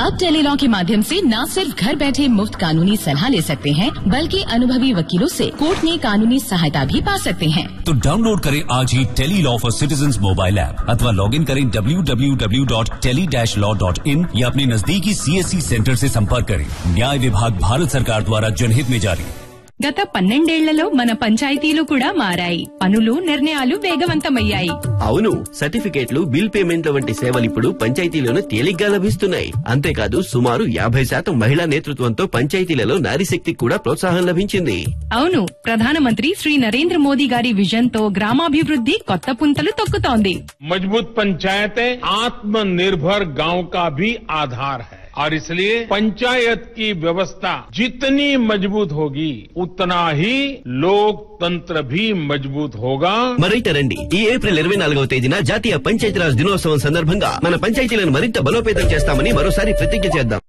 अब टेलीलॉ के माध्यम से न सिर्फ घर बैठे मुफ्त कानूनी सलाह ले सकते हैं, बल्कि अनुभवी वकीलों से कोर्ट में कानूनी सहायता भी पा सकते हैं। तो डाउनलोड करें आज ही Tele-Law for citizens mobile app अथवा लॉग इन करें www.tele-law.in या अपने नजदीकी CSC सेंटर से संपर्क करें। न्याय विभाग भारत सरकार द्वारा जनहित में जारी। గత 12 ఏళ్లలో మన పంచాయతీలు కూడా మారాయి. పనులు నిర్ణయాలు వేగవంతమయ్యాయి. అవును, సర్టిఫికేట్లు, బిల్ పేమెంట్ల వంటి సేవలు ఇప్పుడు పంచాయతీలోనే తేలిగ్గా లభిస్తున్నాయి. అంతేకాదు సుమారు 50% మహిళా నేతృత్వంతో పంచాయతీలలో నారీశక్తి కూడా ప్రోత్సాహం లభించింది. అవును, ప్రధానమంత్రి శ్రీ నరేంద్ర మోదీ గారి విజన్ తో గ్రామాభివృద్ధి కొత్త పుంతలు తొక్కుతోంది. मजबूत पंचायतें आत्मनिर्भर गांव का भी आधार है और इसलिए पंचायत की व्यवस्था जितनी मजबूत होगी उतना ही लोकतंत्र भी मजबूत होगा. మరైతే రండి, ఈ ఏప్రిల్ 24వ తేదీన జాతీయ పంచాయతీరాజ్ దినోత్సవం సందర్భంగా మన పంచాయతీలను మరింత బలోపేతం చేస్తామని మరోసారి ప్రతిజ్ఞ చేద్దాం.